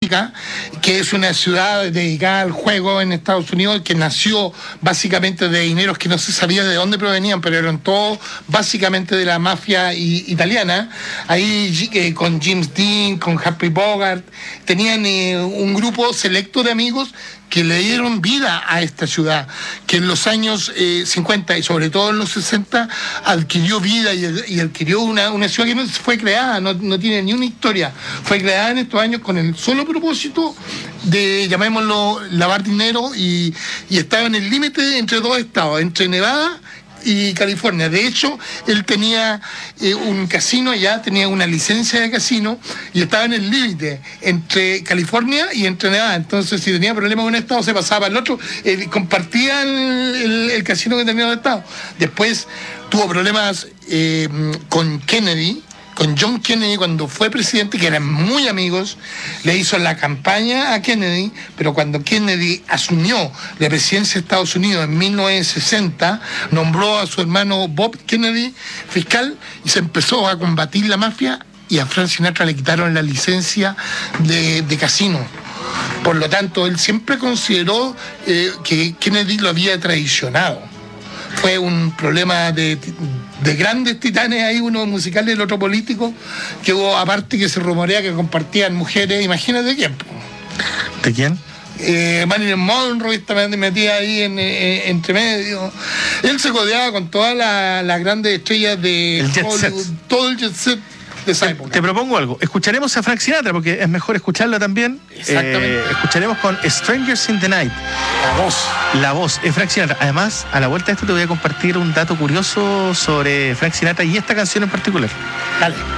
Utica, que es una ciudad dedicada al juego en Estados Unidos, que nació básicamente de dineros que no se sabía de dónde provenían, pero eran todos básicamente de la mafia italiana. Ahí con James Dean, con Humphrey Bogart, tenían un grupo selecto de amigos que le dieron vida a esta ciudad, que en los años 50 y sobre todo en los 60 adquirió vida y adquirió una ciudad que no fue creada, no tiene ni una historia. Fue creada en estos años con el solo propósito de, llamémoslo, lavar dinero y estaba en el límite entre dos estados, entre Nevada y California. De hecho, él tenía un casino allá, tenía una licencia de casino y estaba en el límite entre California y entre Nevada. Entonces, si tenía problemas con un estado, se pasaba al otro. Compartía el casino que tenía el estado. Después tuvo problemas con Kennedy, con John Kennedy cuando fue presidente, que eran muy amigos, le hizo la campaña a Kennedy, pero cuando Kennedy asumió la presidencia de Estados Unidos en 1960, nombró a su hermano Bob Kennedy fiscal y se empezó a combatir la mafia, y a Frank Sinatra le quitaron la licencia de casino. Por lo tanto, él siempre consideró que Kennedy lo había traicionado. Fue un problema de grandes titanes ahí, uno musical y el otro político, que hubo, aparte que se rumorea que compartían mujeres, imagínate quién. ¿De quién? Marilyn Monroe estaba metida ahí entre medio. Él se codeaba con todas las grandes estrellas de Hollywood, todo el jet set de esa época. Te propongo algo, escucharemos a Frank Sinatra porque es mejor escucharlo también. Exactamente. Escucharemos con Strangers in the Night. La voz es Frank Sinatra. Además, a la vuelta de esto te voy a compartir un dato curioso sobre Frank Sinatra y esta canción en particular. Dale.